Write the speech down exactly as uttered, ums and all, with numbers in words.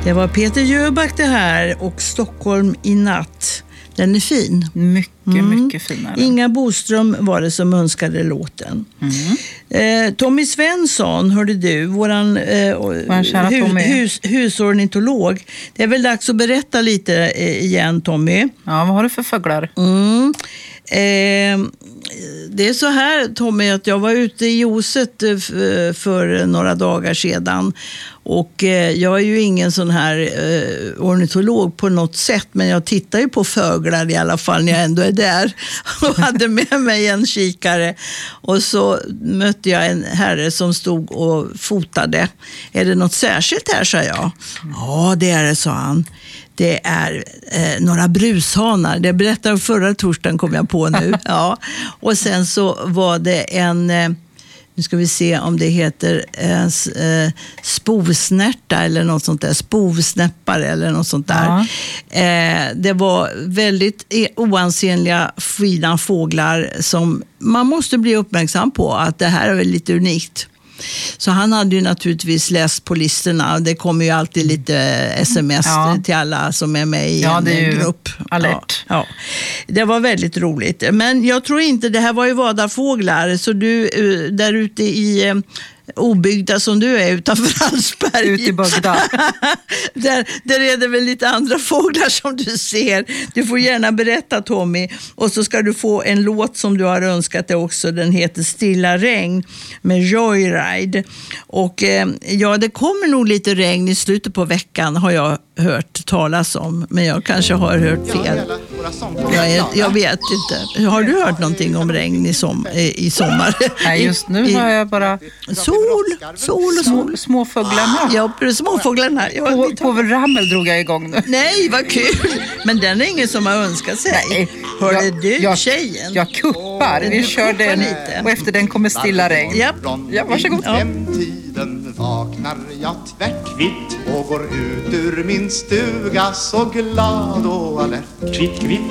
Det var Peter Jöback det här och Stockholm i natt. Den är fin. Mycket, mm. mycket finare. Inga Boström var det som önskade låten. Mm. Eh, Tommy Svensson, hörde du, våran eh, hu- hus, husornitolog. Det är väl dags att berätta lite eh, igen, Tommy. Ja, vad har du för fåglar? Mm. Eh, det är så här, Tommy, att jag var ute i Joset f- för några dagar sedan. Och eh, jag är ju ingen sån här eh, ornitolog på något sätt, men jag tittar ju på fåglar i alla fall när jag ändå är där. Och hade med mig en kikare. Och så mötte jag en herre som stod och fotade. Är det något särskilt här, sa jag. Ja, det är det, sa han. Det är eh, några brushanar. Det berättade förra torsdagen, kom jag på nu. Ja. Och sen så var det en... Eh, Nu ska vi se om det heter eh, spovsnärta eller något sånt där. Spovsnäppare eller något sånt där. Ja. Eh, det var väldigt oansenliga fina fåglar som man måste bli uppmärksam på att det här är väl lite unikt. Så han hade ju naturligtvis läst på listorna. Det kommer ju alltid lite sms ja. till alla som är med i ja, en, en grupp. Alert. Ja, ja. Det var väldigt roligt. Men jag tror inte, det här var ju vadarfåglar. Så du, där ute i obyggda som du är utanför Hallsberg. Ut i Bagdad. där, där är det väl lite andra fåglar som du ser. Du får gärna berätta, Tommy. Och så ska du få en låt som du har önskat dig också. Den heter Stilla regn med Joyride. Och eh, ja, det kommer nog lite regn i slutet på veckan, har jag hört talas om. Men jag kanske har hört fel. Jag, är, jag vet inte. Har du hört någonting om regn i, som, i sommar? Nej, just nu I, har jag bara... Sol, sol och sol. Små fåglarna. Ja, småfåglarna. På, på Rammel drog jag igång nu. Nej, vad kul. Men den är ingen som har önskat sig. Nej. Hörde jag, du, jag, tjejen? Jag kuppar. Vi du kör den lite. Och efter den kommer stilla regn. Ja, ja varsågod. Ja. Tiden vaknar jag tvärtkvitt och går ut ur min stuga så glad och alert. Kvitt, kvitt,